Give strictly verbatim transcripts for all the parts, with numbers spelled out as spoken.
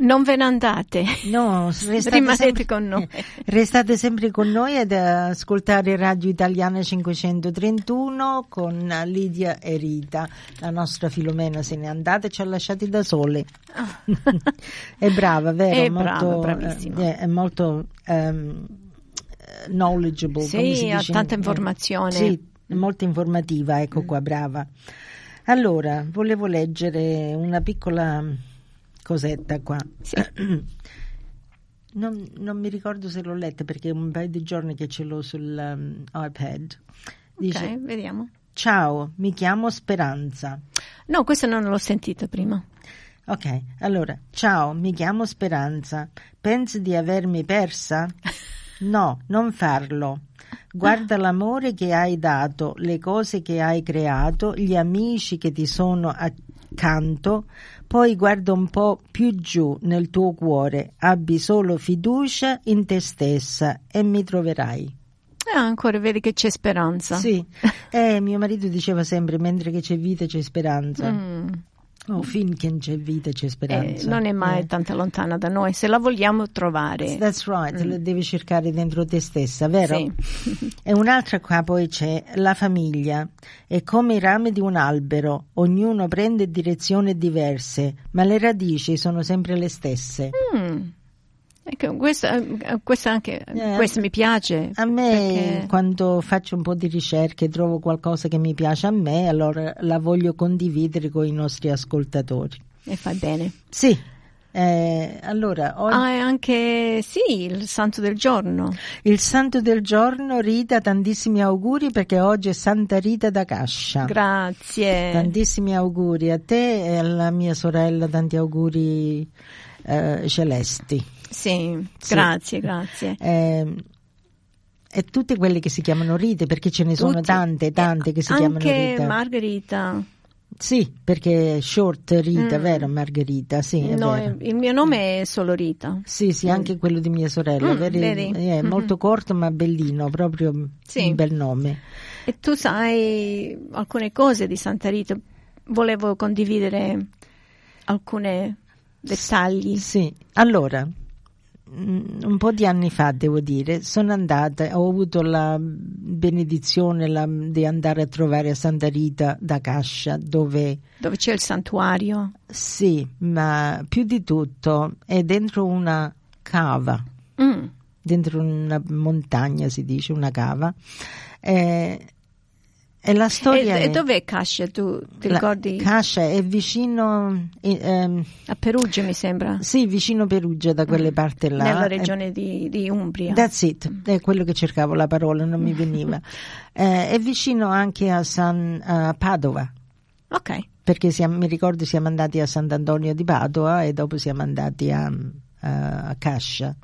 Non ve ne andate. No, restate rimanete sempre, con noi. Restate sempre con noi ad ascoltare Radio Italiana cinquecentotrentuno con Lidia e Rita. La nostra Filomena se n'è andata e ci ha lasciati da sole. Oh. È brava, vero? È molto, brava, bravissima. È, è molto um, knowledgeable. Sì, come si ha dice? tanta informazione. Sì, molto informativa, ecco qua, brava. Allora, volevo leggere una piccola cosetta qua. Sì. Non, non mi ricordo se l'ho letta perché è un paio di giorni che ce l'ho sull'iPad. Dice, ok, vediamo. Ciao, mi chiamo Speranza. No, questo non l'ho sentito prima. Ok, allora, ciao, mi chiamo Speranza. Pensi di avermi persa? No, non farlo. Guarda l'amore che hai dato, le cose che hai creato, gli amici che ti sono accanto. Poi guarda un po' più giù nel tuo cuore, abbi solo fiducia in te stessa e mi troverai. Ah, ancora vedi che c'è speranza. Sì, eh, mio marito diceva sempre, mentre che c'è vita c'è speranza. Mm. Oh, finché c'è vita c'è speranza. Eh, non è mai eh. tanto lontana da noi, se la vogliamo trovare. That's right, mm. la devi cercare dentro te stessa, vero? Sì. E un'altra qua poi c'è la famiglia. È come i rami di un albero, ognuno prende direzioni diverse, ma le radici sono sempre le stesse. Mm. Ecco, questa, questa anche eh, questa mi piace. A me perché... quando faccio un po' di ricerche trovo qualcosa che mi piace a me, allora la voglio condividere con i nostri ascoltatori. E fai bene. Sì. Eh, allora, oggi... Ah, e anche sì, il santo del giorno. Il santo del giorno, Rita, tantissimi auguri perché oggi è Santa Rita da Cascia. Grazie. Tantissimi auguri a te e alla mia sorella, tanti auguri eh, celesti. Sì, sì. grazie, grazie. Eh, e tutte quelle che si chiamano Rite, perché ce ne Tutti. sono tante, tante che si anche chiamano Rita. Anche Margherita. Sì, perché short Rita, mm. vero Margherita? Sì, è no, vero. Il mio nome è solo Rita. Sì, sì, anche mm. quello di mia sorella. Mm, vedi? vedi? È Mm-hmm. molto corto ma bellino, proprio sì. un bel nome. E tu sai alcune cose di Santa Rita? Volevo condividere alcuni dettagli. Sì, allora, un po' di anni fa, devo dire, sono andata, ho avuto la benedizione la, di andare a trovare a Santa Rita da Cascia, dove... Dove c'è il santuario? Sì, ma più di tutto è dentro una cava, mm. dentro una montagna si dice, una cava. Eh, E la storia e, è, e dov'è Cascia? Tu ti la, ricordi? Cascia è vicino ehm, a Perugia, mi sembra. Sì, vicino Perugia, da quelle mm. parti là. Nella regione eh, di, di Umbria. That's it, mm. è quello che cercavo, la parola non mi veniva. eh, è vicino anche a San a Padova. Ok. Perché siamo, mi ricordo siamo andati a Sant'Antonio di Padova e dopo siamo andati a, a, a Cascia.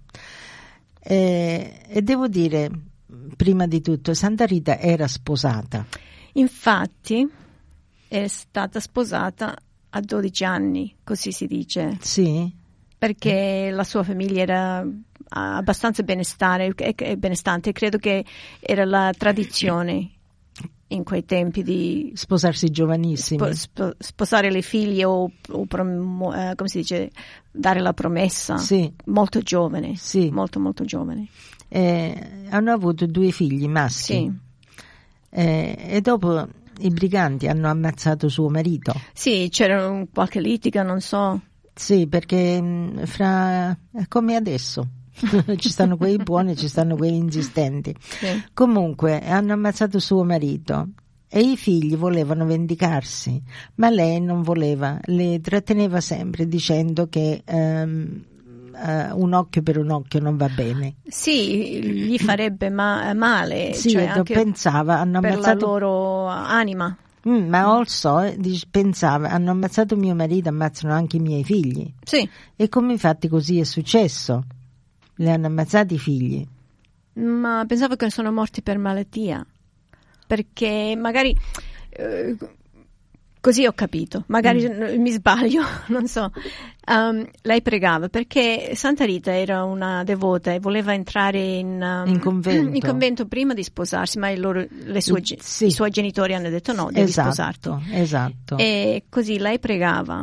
E, e devo dire, prima di tutto, Santa Rita era sposata. Infatti è stata sposata a dodici anni, così si dice. Sì. Perché la sua famiglia era abbastanza benestare, e benestante. Credo che era la tradizione in quei tempi di sposarsi giovanissimi. Spo, sposare le figlie o, o prom, eh, come si dice, dare la promessa. Sì. Molto giovane. Sì. Molto molto giovane. Eh, hanno avuto due figli maschi. Sì. Eh, e dopo i briganti hanno ammazzato suo marito. Sì, c'era un, qualche litiga, non so. Sì, perché mh, fra come adesso ci stanno quei buoni, ci stanno quelli insistenti. Sì. Comunque hanno ammazzato suo marito e i figli volevano vendicarsi, ma lei non voleva, le tratteneva sempre dicendo che um, Uh, un occhio per un occhio non va bene. Sì, gli farebbe ma- male. Sì, cioè anche pensava, hanno per ammazzato... la loro anima. Mm, ma also dice, pensava, hanno ammazzato mio marito, ammazzano anche i miei figli. Sì. E come infatti così è successo? Le hanno ammazzati i figli. Ma pensavo che sono morti per malattia. Perché magari... Eh, Così ho capito, magari mm. mi sbaglio, non so. Um, lei pregava perché Santa Rita era una devota e voleva entrare in, um, in, convento. in convento prima di sposarsi, ma il loro, le sue, sì. i suoi genitori hanno detto no, devi esatto, sposarti. Esatto. E così lei pregava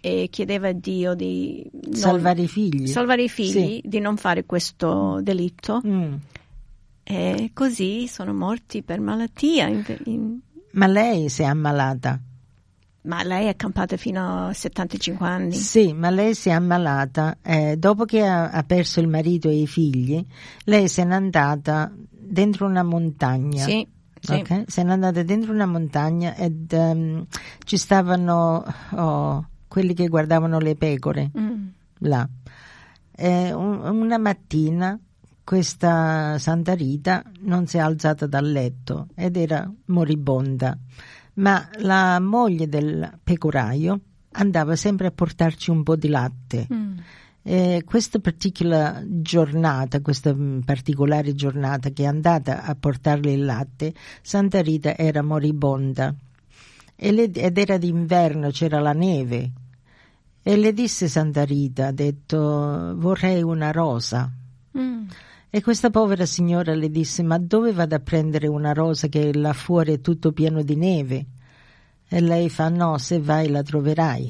e chiedeva a Dio di non, salvare i figli, salvare i figli, sì. di non fare questo delitto. Mm. E così sono morti per malattia. In, in... Ma lei si è ammalata? Ma lei è campata fino a settantacinque anni. Sì, ma lei si è ammalata. Eh, dopo che ha, ha perso il marito e i figli, lei se n'è andata dentro una montagna. Sì, sì. Okay? Se n'è andata dentro una montagna ed um, ci stavano oh, quelli che guardavano le pecore mm. là. Eh, un, una mattina questa Santa Rita non si è alzata dal letto ed era moribonda. Ma la moglie del pecoraio andava sempre a portarci un po' di latte. Mm. E questa particolare giornata, questa particolare giornata che è andata a portarle il latte, Santa Rita era moribonda e le, ed era d'inverno, c'era la neve. E le disse Santa Rita, ha detto, vorrei una rosa. Mm. E questa povera signora le disse, ma dove vado a prendere una rosa che là fuori è tutto pieno di neve? E lei fa, no, se vai la troverai.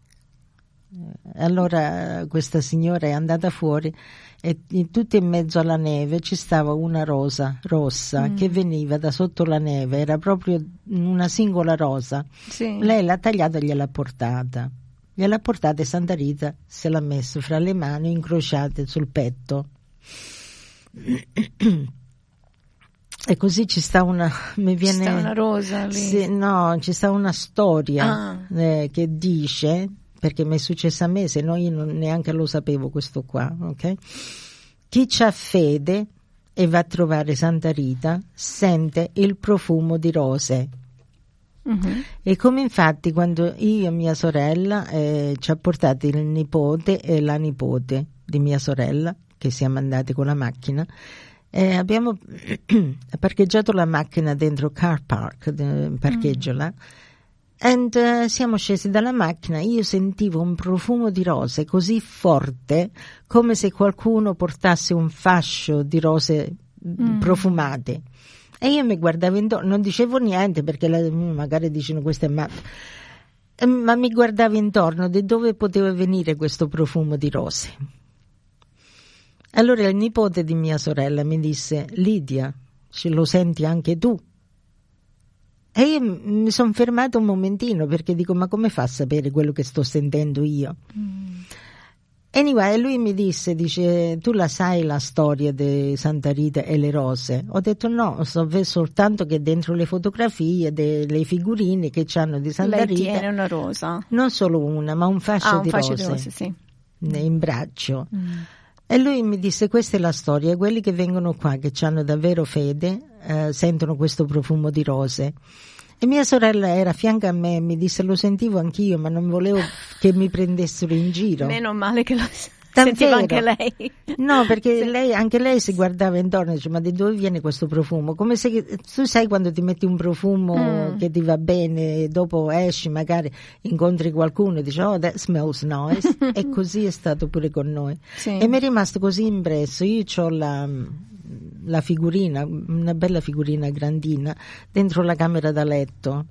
Allora questa signora è andata fuori e in, tutto in mezzo alla neve ci stava una rosa rossa mm. che veniva da sotto la neve, era proprio una singola rosa. Sì. Lei l'ha tagliata e gliel'ha portata. Gliel'ha portata e Santa Rita se l'ha messo fra le mani incrociate sul petto. E così ci sta una mi viene ci sta una rosa lì. Sì, no, ci sta una storia ah. eh, che dice, perché mi è successa a me, se no io non, neanche lo sapevo questo qua, ok? Chi c'ha fede e va a trovare Santa Rita sente il profumo di rose. Uh-huh. E come infatti quando io e mia sorella eh, ci ha portato il nipote e la nipote di mia sorella, che siamo andati con la macchina, eh, abbiamo parcheggiato la macchina dentro car park, de, parcheggio mm. là, e uh, siamo scesi dalla macchina. Io sentivo un profumo di rose così forte, come se qualcuno portasse un fascio di rose mm. profumate. E io mi guardavo intorno, non dicevo niente perché la, magari dicono questo è matto, ma mi guardavo intorno di dove poteva venire questo profumo di rose. Allora il nipote di mia sorella mi disse, Lidia, ce lo senti anche tu? E io mi sono fermata un momentino perché dico, ma come fa a sapere quello che sto sentendo io? Mm. Anyway, lui mi disse, dice, tu la sai la storia di Santa Rita e le rose? Ho detto no, so soltanto che dentro le fotografie, delle figurine che c'hanno di Santa Lei Rita... Lei tiene una rosa? Non solo una, ma un fascio ah, un di fascio rose. di rose, sì. In braccio. Mm. E lui mi disse, questa è la storia, quelli che vengono qua, che hanno davvero fede, eh, sentono questo profumo di rose. E mia sorella era a fianco a me e mi disse, lo sentivo anch'io, ma non volevo che mi prendessero in giro. Meno male che lo sentiva anche lei. No, perché sì. lei, anche lei si guardava intorno e dice, ma di dove viene questo profumo? Come se tu sai quando ti metti un profumo mm. che ti va bene e dopo esci, magari incontri qualcuno e dici, oh, that smells nice. E così è stato pure con noi. Sì. E mi è rimasto così impresso. Io ho la... la figurina, una bella figurina grandina dentro la camera da letto.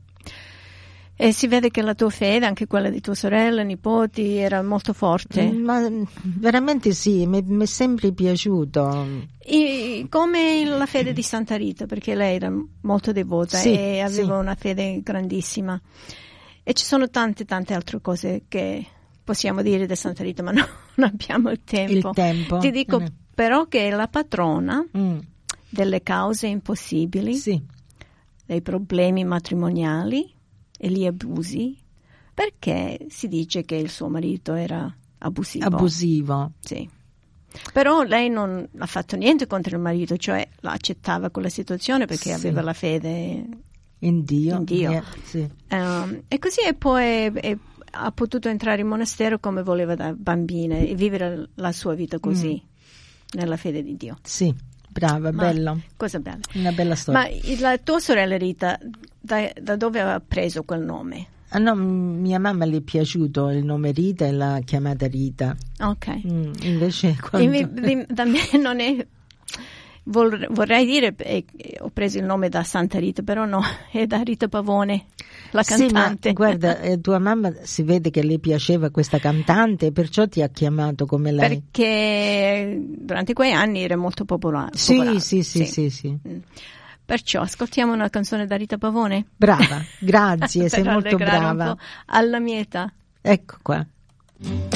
E si vede che la tua fede, anche quella di tua sorella, nipoti, era molto forte. Ma veramente sì, mi, mi è sempre piaciuto. E come la fede di Santa Rita, perché lei era molto devota sì, e aveva sì. una fede grandissima. E ci sono tante tante altre cose che possiamo dire di Santa Rita, ma no, non abbiamo il tempo. Il tempo. Ti dico mm. però che è la patrona mm. delle cause impossibili, sì. dei problemi matrimoniali e gli abusi, perché si dice che il suo marito era abusivo. Abusivo. Sì. Però lei non ha fatto niente contro il marito, cioè l'accettava quella situazione perché sì. aveva la fede in Dio. In Dio. Yeah, sì. um, e così e poi e, ha potuto entrare in monastero come voleva da bambina e vivere la sua vita così, mm. nella fede di Dio. Sì. Brava, Ma, bello. Cosa bella. Una bella storia. Ma la tua sorella Rita, da, da dove aveva preso quel nome? Ah no, mia mamma le è piaciuto il nome Rita e l'ha chiamata Rita. Ok. Mm, invece quando... E, da me non è... Vor- vorrei dire, eh, ho preso il nome da Santa Rita, però no, è da Rita Pavone, la cantante. Sì, ma guarda, eh, tua mamma si vede che le piaceva questa cantante, perciò ti ha chiamato come lei. Perché durante quei anni era molto popolare. Sì, popolare. sì, sì, sì, sì. Mm. Perciò ascoltiamo una canzone da Rita Pavone. Brava, grazie, sei Per molto allegrare un brava. po' alla mia età. Ecco qua.